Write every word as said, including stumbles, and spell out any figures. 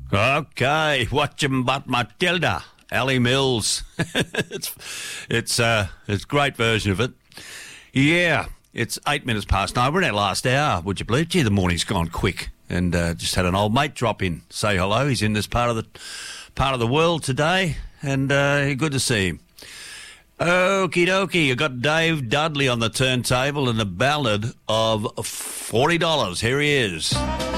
Okay, watching but Matilda, Ali Mills. it's it's uh it's a great version of it. Yeah, it's eight minutes past nine. We're in our last hour. Would you believe? Gee, the morning's gone quick. And uh, just had an old mate drop in, say hello. He's in this part of the part of the world today, and uh, good to see him. Okie dokie, you got Dave Dudley on the turntable and the ballad of forty dollars. Here he is.